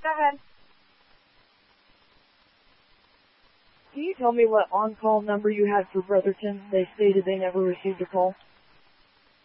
Go ahead. Can you tell me what on-call number you had for Brotherton? They stated they never received a call.